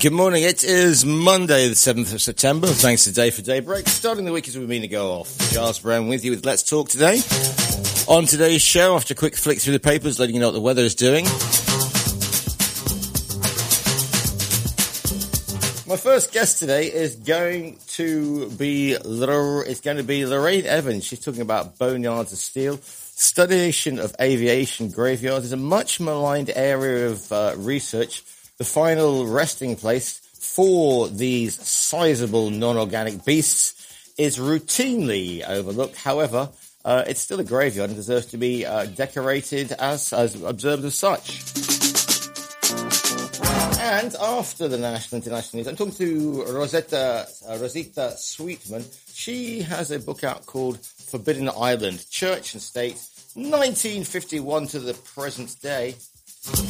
Good morning. It is Monday, the 7th of September. Thanks to Day for Daybreak. Starting the week as we mean to go off. Giles Brown with you with Let's Talk today. On today's show, after a quick flick through the papers, letting you know what the weather is doing. My first guest today is going to be Lorraine Evans. She's talking about boneyards of steel. Studiation of aviation graveyards is a much maligned area of research. The final resting place for these sizable non-organic beasts is routinely overlooked. However, it's still a graveyard and deserves to be decorated as observed as such. And after the national international news, I'm talking to Rosita Sweetman. She has a book out called Forbidden Island, Church and State, 1951 to the present day.